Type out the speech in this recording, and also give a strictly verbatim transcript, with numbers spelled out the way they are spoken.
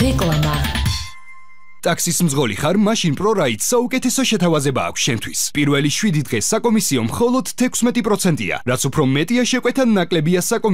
რეკლამა ტაქსის მძღოლი ხარ, მაშინ ProRide საუკეთესო შეთავაზება აქვს შენთვის. პირველი შვიდი დღე საკომისიო მხოლოდ თექვსმეტი პროცენტია, რაც უფრო მეტია შეკვეთა ნაკლებია საკომისიო